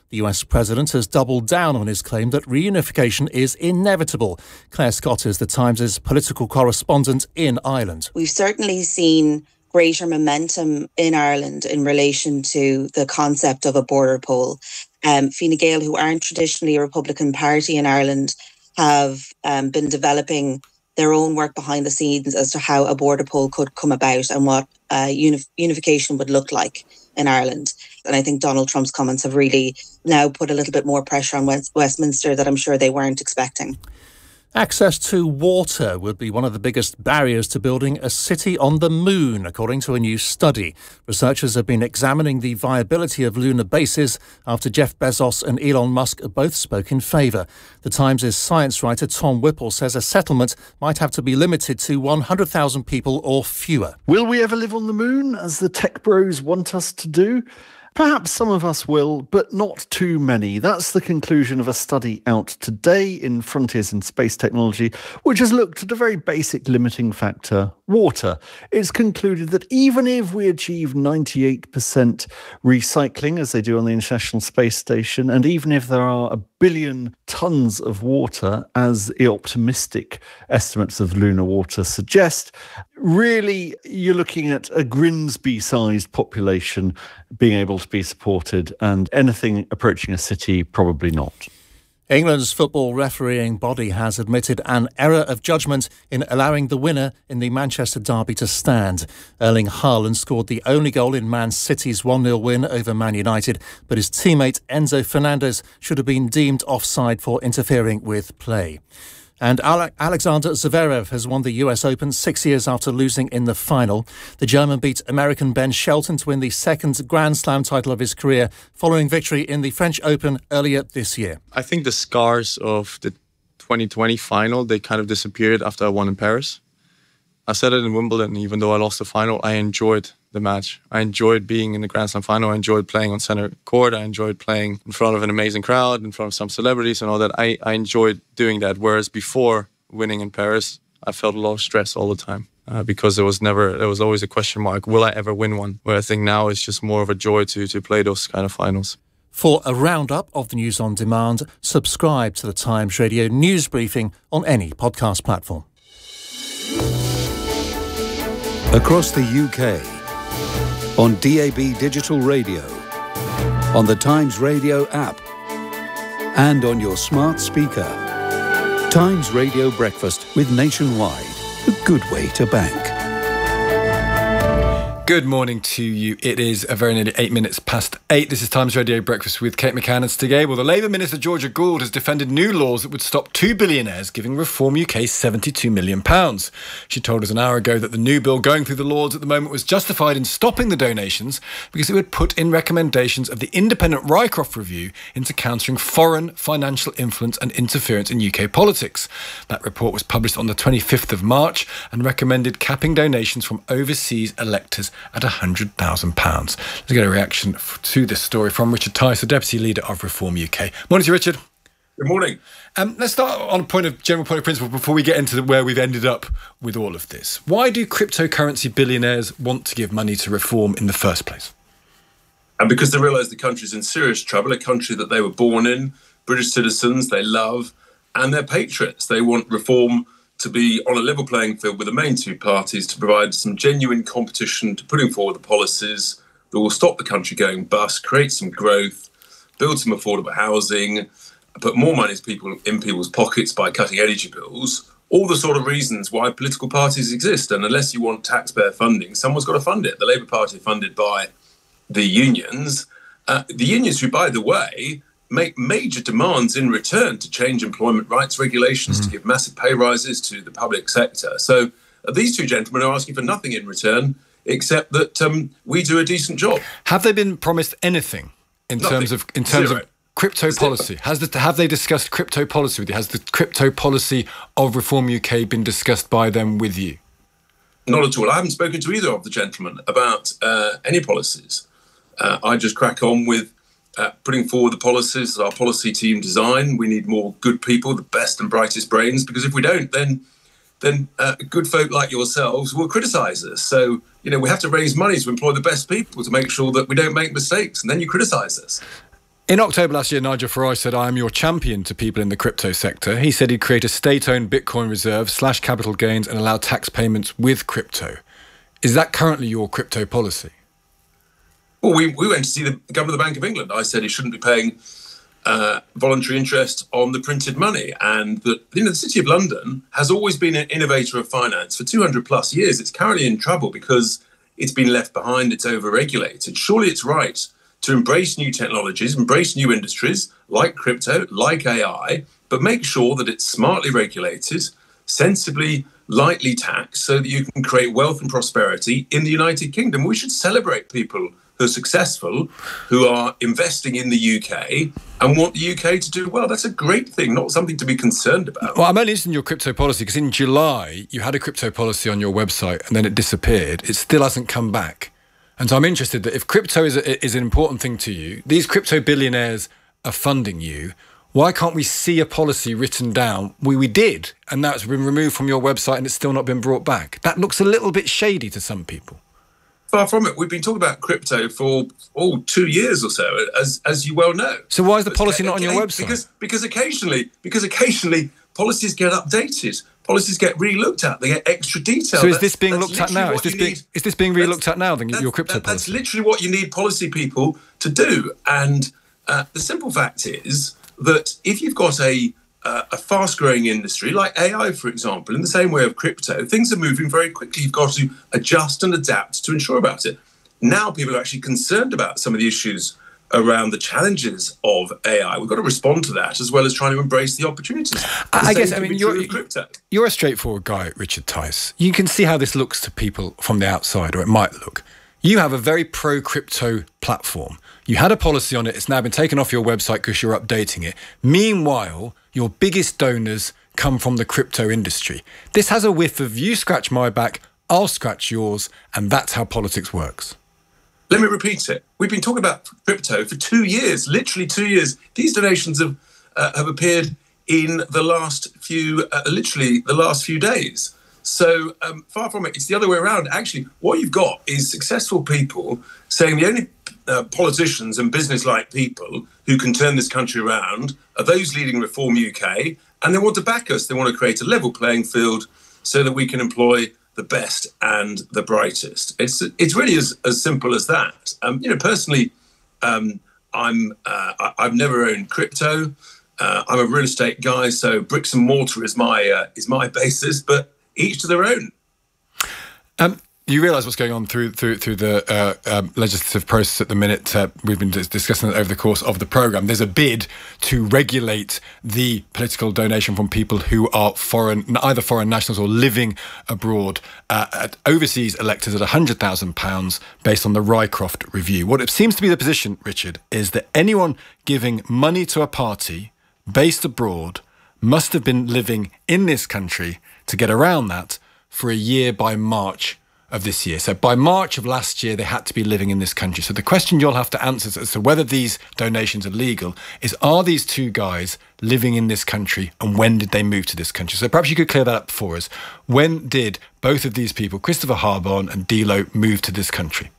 The U S president has doubled down on his claim that reunification is inevitable. Claire Scott is The Times' political correspondent in Ireland. We've certainly seen greater momentum in Ireland in relation to the concept of a border poll. Um, Fine Gael, who aren't traditionally a Republican Party in Ireland, have um, been developing their own work behind the scenes as to how a border poll could come about and what uh, unif- unification would look like in Ireland. And I think Donald Trump's comments have really now put a little bit more pressure on West- Westminster that I'm sure they weren't expecting. Access to water would be one of the biggest barriers to building a city on the moon, according to a new study. Researchers have been examining the viability of lunar bases after Jeff Bezos and Elon Musk both spoke in favour. The Times' science writer Tom Whipple says a settlement might have to be limited to one hundred thousand people or fewer. Will we ever live on the moon, as the tech bros want us to do? Perhaps some of us will, but not too many. That's the conclusion of a study out today in Frontiers in Space Technology, which has looked at a very basic limiting factor, water. It's concluded that even if we achieve ninety-eight percent recycling, as they do on the International Space Station, and even if there are a billion tons of water, as the optimistic estimates of lunar water suggest, really you're looking at a Grimsby-sized population being able to be supported, and anything approaching a city, probably not. England's football refereeing body has admitted an error of judgment in allowing the winner in the Manchester derby to stand. Erling Haaland scored the only goal in Man City's one nil win over Man United, but his teammate Enzo Fernandez should have been deemed offside for interfering with play. And Ale- Alexander Zverev has won the U S Open six years after losing in the final. The German beat American Ben Shelton to win the second Grand Slam title of his career, following victory in the French Open earlier this year. I think the scars of the twenty twenty final, they kind of disappeared after I won in Paris. I said it in Wimbledon, even though I lost the final, I enjoyed the match. I enjoyed being in the Grand Slam final. I enjoyed playing on center court. I enjoyed playing in front of an amazing crowd, in front of some celebrities and all that. I, I enjoyed doing that. Whereas before winning in Paris, I felt a lot of stress all the time uh, because there was never, there was always a question mark. Will I ever win one? Where I think now it's just more of a joy to to play those kind of finals. For a roundup of the news on demand, subscribe to the Times Radio news briefing on any podcast platform. Across the U K, on D A B Digital Radio, on the Times Radio app, and on your smart speaker. Times Radio Breakfast with Nationwide, a good way to bank. Good morning to you. It is a very nearly eight minutes past eight. This is Times Radio Breakfast with Kate McCann and Stig Abel. The Labour Minister Georgia Gould has defended new laws that would stop two billionaires giving Reform U K seventy-two million pounds. She told us an hour ago that the new bill going through the Lords at the moment was justified in stopping the donations because it would put in recommendations of the independent Rycroft Review into countering foreign financial influence and interference in U K politics. That report was published on the twenty-fifth of March and recommended capping donations from overseas electors at one hundred thousand pounds. Let's get a reaction to this story from Richard Tice, the Deputy Leader of Reform U K. Morning to you, Richard. Good morning. Um, let's start on a point of general point of principle before we get into the, where we've ended up with all of this. Why do cryptocurrency billionaires want to give money to Reform in the first place? And because they realise the country's in serious trouble, a country that they were born in, British citizens, they love, and they're patriots. They want Reform to be on a level playing field with the main two parties to provide some genuine competition to putting forward the policies that will stop the country going bust, create some growth, build some affordable housing, put more money to people in people's pockets by cutting energy bills, all the sort of reasons why political parties exist. And unless you want taxpayer funding, someone's got to fund it. The Labour Party are funded by the unions. Uh, the unions who, by the way, make major demands in return to change employment rights regulations, mm-hmm. to give massive pay rises to the public sector. So uh, these two gentlemen are asking for nothing in return except that um, we do a decent job. Have they been promised anything in nothing. terms of in terms Zero. of crypto Zero. policy? Has the, have they discussed crypto policy with you? Has the crypto policy of Reform U K been discussed by them with you? Not at all. I haven't spoken to either of the gentlemen about uh, any policies. Uh, I just crack on with Uh, putting forward the policies that our policy team design. We need more good people, the best and brightest brains, because if we don't, then then uh, good folk like yourselves will criticise us. So, you know, we have to raise money to employ the best people to make sure that we don't make mistakes, and then you criticise us. In October last year, Nigel Farage said, I am your champion to people in the crypto sector. He said he'd create a state-owned Bitcoin reserve, slash capital gains and allow tax payments with crypto. Is that currently your crypto policy? Well, we, we went to see the Governor of the Bank of England. I said he shouldn't be paying uh, voluntary interest on the printed money, and that, you know, the City of London has always been an innovator of finance for two hundred plus years. It's currently in trouble because it's been left behind, it's over-regulated. Surely it's right to embrace new technologies, embrace new industries like crypto, like A I, but make sure that it's smartly regulated, sensibly, lightly taxed, so that you can create wealth and prosperity in the United Kingdom. We should celebrate people who are successful, who are investing in the U K and want the U K to do well. That's a great thing, not something to be concerned about. Well, I'm only interested in your crypto policy because in July, you had a crypto policy on your website and then it disappeared. It still hasn't come back. And so I'm interested that if crypto is, a, is an important thing to you, these crypto billionaires are funding you, why can't we see a policy written down? We, we did, and now it's been removed from your website and it's still not been brought back. That looks a little bit shady to some people. Far from it. We've been talking about crypto for, oh, two years or so, as as you well know. So why is the policy not on your website? Because, because occasionally, because occasionally policies get updated. Policies get re-looked at. They get extra detail. So is That's- this being that's looked at literally now? Is what this you being need. is this being re-looked That's- at now? Then your crypto That- That's policy. literally what you need policy people to do. And uh, the simple fact is that if you've got a uh, a fast-growing industry like A I, for example, in the same way of crypto, things are moving very quickly. You've got to adjust and adapt to ensure about it. Now people are actually concerned about some of the issues around the challenges of A I. We've got to respond to that as well as trying to embrace the opportunities. The I same guess, I can mean, be you're, true of crypto. you're a straightforward guy, Richard Tice. You can see how this looks to people from the outside, or it might look. You have a very pro-crypto platform. You had a policy on it. It's now been taken off your website because you're updating it. Meanwhile, your biggest donors come from the crypto industry. This has a whiff of you scratch my back, I'll scratch yours, and that's how politics works. Let me repeat it. We've been talking about crypto for two years, literally two years. These donations have uh, have appeared in the last few, uh, literally the last few days. So um, far from it, it's the other way around. Actually, what you've got is successful people saying the only uh, politicians and business-like people who can turn this country around are those leading Reform U K, and they want to back us. They want to create a level playing field so that we can employ the best and the brightest. It's it's really as, as simple as that. Um, you know, personally, um, I'm uh, I, I've never owned crypto. Uh, I'm a real estate guy, so bricks and mortar is my uh, is my basis. But each to their own. Um, you realise what's going on through through through the uh, um, legislative process at the minute. Uh, we've been dis- discussing it over the course of the programme. There's a bid to regulate the political donation from people who are foreign, either foreign nationals or living abroad, uh, at overseas electors at one hundred thousand pounds based on the Rycroft review. What it seems to be the position, Richard, is that anyone giving money to a party based abroad must have been living in this country to get around that for a year by March of this year. So by March of last year, they had to be living in this country. So the question you'll have to answer as to whether these donations are legal is, are these two guys living in this country, and when did they move to this country? So perhaps you could clear that up for us. When did both of these people, Christopher Harbon and Dilo, move to this country?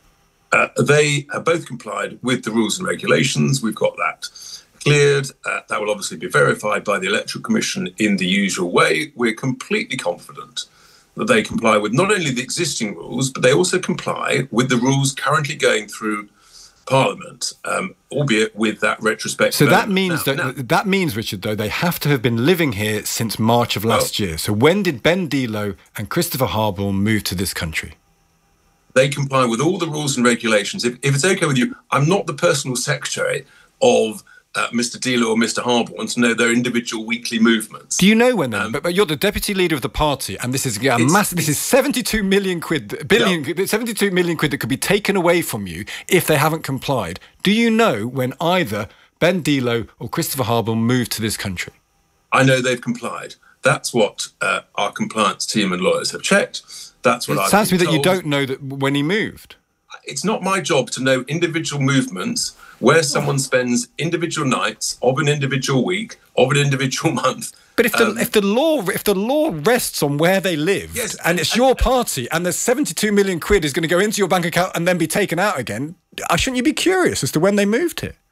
Uh, they have both complied with the rules and regulations. We've got that cleared. Uh, that will obviously be verified by the Electoral Commission in the usual way. We're completely confident that they comply with not only the existing rules, but they also comply with the rules currently going through Parliament, um, albeit with that retrospective. So that element. means Now- that now- that means, Richard, though, they have to have been living here since March of last year. So when did Ben Dilo and Christopher Harbon move to this country? they comply with all the rules and regulations. If, if it's okay with you, I'm not the personal secretary of uh, Mister Dilo or Mister Harbon to know their individual weekly movements. Do you know when? Then? Um, but, but you're the deputy leader of the party, and this is a massive. This is seventy-two million quid, billion, yeah. seventy-two million quid that could be taken away from you if they haven't complied. Do you know when either Ben Dilo or Christopher Harbon moved to this country? I know they've complied. That's what uh, our compliance team and lawyers have checked. That's what it I've sounds to me been that you told. don't know that when he moved. It's not my job to know individual movements where someone spends individual nights of an individual week of an individual month. But if the um, if the law if the law rests on where they live, yes, and it's your party, and there's seventy-two million quid is going to go into your bank account and then be taken out again, shouldn't you be curious as to when they moved here?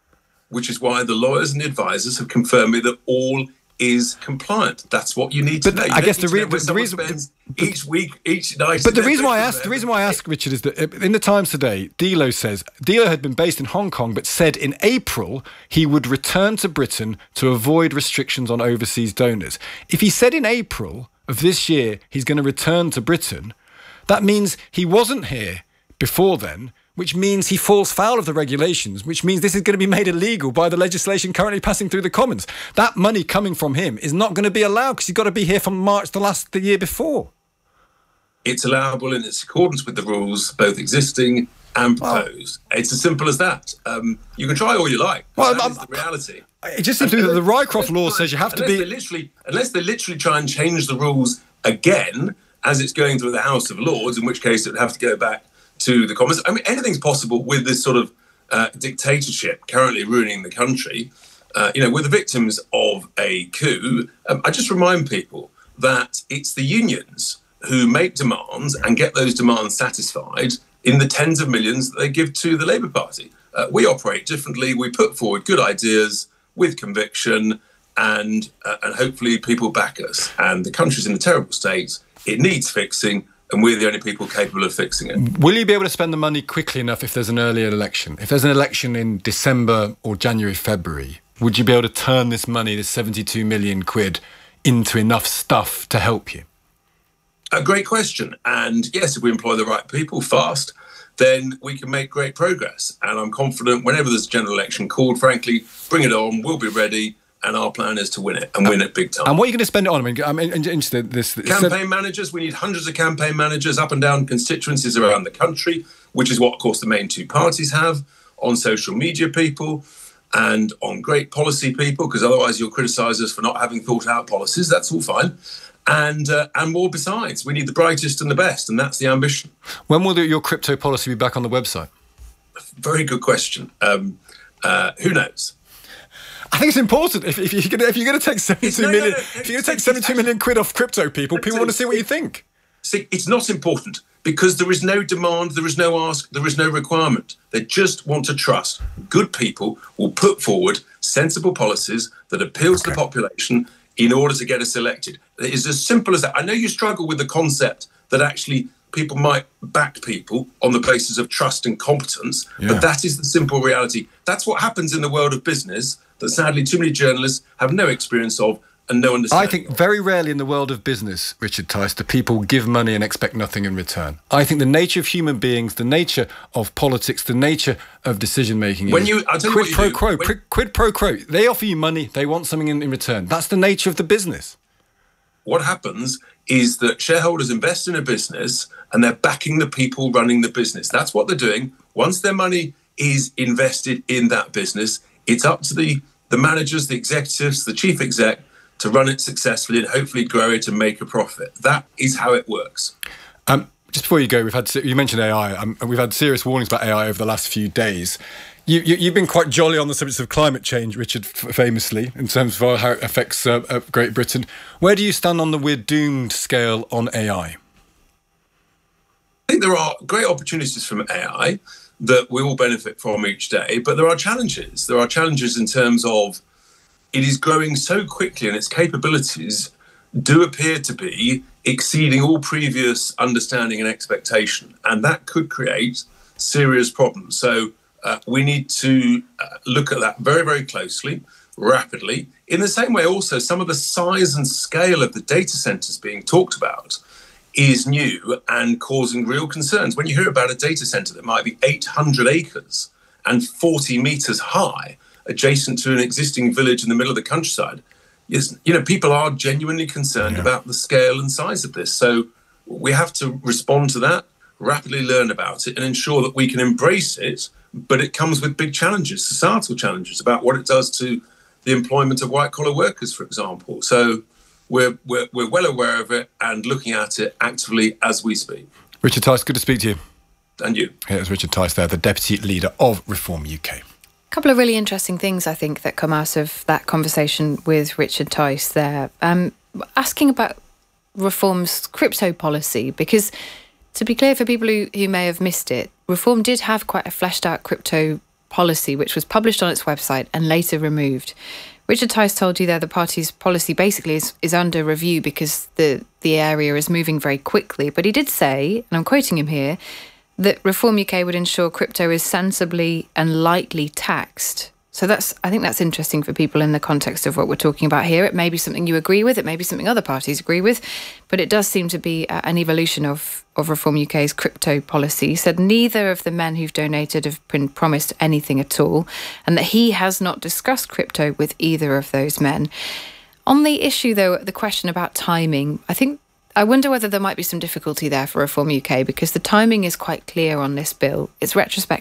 which is why the lawyers and the advisors have confirmed me that all is compliant. That's what you need to but know. You I guess the, re- the the reason each week, each night. But the reason why I ask, the reason why I ask, Richard, is that in the Times today, Dilo says Dilo had been based in Hong Kong, but said in April he would return to Britain to avoid restrictions on overseas donors. If he said in April of this year he's going to return to Britain, that means he wasn't here before then, which means he falls foul of the regulations, which means this is going to be made illegal by the legislation currently passing through the Commons. That money coming from him is not going to be allowed because he's got to be here from March the last the year before. It's allowable in its accordance with the rules, both existing and proposed. Well, it's as simple as that. Um, you can try all you like. Well, that I'm, is the reality. It just seems to me that the Rycroft law says you have to be... They literally, unless they literally try and change the rules again, as it's going through the House of Lords, in which case it would have to go back to the Commons. I mean, anything's possible with this sort of uh, dictatorship currently ruining the country. Uh, you know, we're the victims of a coup. Um, I just remind people that it's the unions who make demands and get those demands satisfied in the tens of millions that they give to the Labour Party. Uh, we operate differently. We put forward good ideas with conviction, and uh, and hopefully people back us. And the country's in a terrible state. It needs fixing, and we're the only people capable of fixing it. Will you be able to spend the money quickly enough if there's an earlier election? If there's an election in December or January, February, would you be able to turn this money, this seventy-two million quid, into enough stuff to help you? A great question. And yes, if we employ the right people fast, then we can make great progress. And I'm confident whenever there's a general election called, frankly, bring it on, we'll be ready. And our plan is to win it and win it big time. And what are you going to spend it on? I mean, I'm interested in this. Campaign managers. We need hundreds of campaign managers up and down constituencies around the country, which is what, of course, the main two parties have, on social media people and on great policy people, because otherwise you'll criticise us for not having thought out policies. That's all fine. And uh, and more besides. We need the brightest and the best, and that's the ambition. When will your crypto policy be back on the website? Very good question. Um, uh, who knows? I think it's important. If, if you're going to if you're going to take seventy-two no, million, no, no, if you're going to take seventy-two million quid off crypto people, people want to see what you think. See, it's not important because there is no demand, there is no ask, there is no requirement. They just want to trust good people will put forward sensible policies that appeal to okay. the population in order to get us elected. It is as simple as that. I know you struggle with the concept that actually people might back people on the basis of trust and competence, yeah. but that is the simple reality. That's what happens in the world of business that sadly too many journalists have no experience of and no understanding. I think very rarely in the world of business, Richard Tice, do people give money and expect nothing in return. I think the nature of human beings, the nature of politics, the nature of decision-making when is you, I'll tell quid you pro what you quo, do. When, quid pro quo. They offer you money, they want something in, in return. That's the nature of the business. What happens is that shareholders invest in a business and they're backing the people running the business. That's what they're doing. Once their money is invested in that business, it's up to the, the managers, the executives, the chief exec to run it successfully and hopefully grow it and make a profit. That is how it works. Um, just before you go, we've had you mentioned A I, um, and we've had serious warnings about A I over the last few days. You, you, you've been quite jolly on the subject of climate change, Richard, f- famously, in terms of how it affects uh, uh, Great Britain. Where do you stand on the we're doomed scale on A I? I think there are great opportunities from A I that we all benefit from each day, but there are challenges. There are challenges in terms of it is growing so quickly and its capabilities do appear to be exceeding all previous understanding and expectation. And that could create serious problems. So uh, we need to uh, look at that very, very closely, rapidly. In the same way, also, some of the size and scale of the data centers being talked about is new and causing real concerns. When you hear about a data center that might be eight hundred acres and forty meters high, adjacent to an existing village in the middle of the countryside, yes, you know, people are genuinely concerned yeah. about the scale and size of this. So we have to respond to that, rapidly learn about it, and ensure that we can embrace it. But it comes with big challenges, societal challenges about what it does to the employment of white-collar workers, for example. So we're, we're, we're well aware of it and looking at it actively as we speak. Richard Tice, good to speak to you. And you. Here's Richard Tice there, the Deputy Leader of Reform U K. A couple of really interesting things, I think, that come out of that conversation with Richard Tice there. Um, asking about Reform's crypto policy, because to be clear for people who, who may have missed it, Reform did have quite a fleshed out crypto policy, which was published on its website and later removed. Richard Tice told you there the party's policy basically is, is under review because the, the area is moving very quickly. But he did say, and I'm quoting him here, that Reform U K would ensure crypto is sensibly and lightly taxed. So that's, I think that's interesting for people in the context of what we're talking about here. It may be something you agree with, it may be something other parties agree with, but it does seem to be uh, an evolution of, of Reform U K's crypto policy. He said neither of the men who've donated have been promised anything at all, and that he has not discussed crypto with either of those men. On the issue, though, the question about timing, I think I wonder whether there might be some difficulty there for Reform U K, because the timing is quite clear on this bill. It's retrospective.